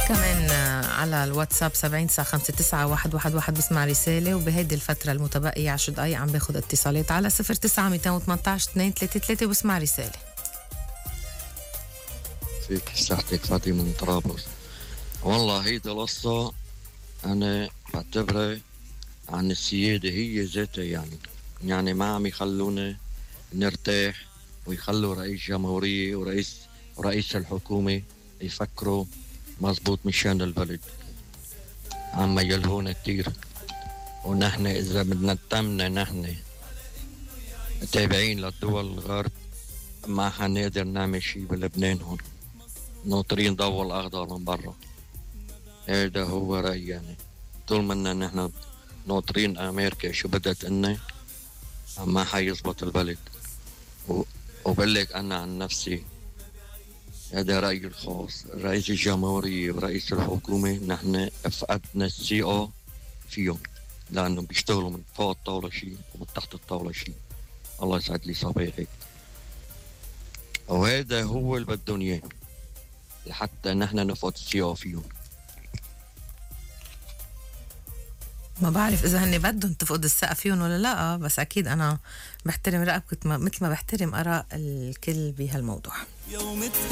كمان على الواتساب 70 959 111 بسمع رسالة. وبهيدي الفترة المتبقية 10 دقايق عم باخد اتصالات على 09 218 233 وبسمع رسالة. فيك صحتك فاطمة من طرابلس. والله هيدا القصة أنا بعتبرها عن السيادة هي ذاتها، يعني ما عم يخلونا نرتاح ويخلوا رئيس جمهورية ورئيس الحكومة يفكروا مزبوط مشان البلد. عم يلهونا كتير، ونحن إذا بدنا نتمنى نحن تابعين للدول الغرب ما حنقدر نعمل شي بلبنان. هون ناطرين ضوء الأخضر من برا. هذا هو رأيي. يعني طول منا نحن ناطرين أمريكا شو بدت إنه ما حيزبط البلد. وبلك أنا عن نفسي هذا رأيي الخاص. رئيس الجمهورية ورئيس الحكومة نحن فقدنا الثقة فيهم، لأنه بيشتغلوا من فوق الطاولة شيء ومن تحت الطاولة شيء. الله يسعد لي صباحك. وهذا هو اللي بدهم إياه لحتى نحن نفقد الثقة فيهم. ما بعرف إذا هني بدهم تفقد الثقة فيهم ولا لا، بس أكيد أنا بحترم رأيك مثل ما بحترم آراء الكل بهالموضوع.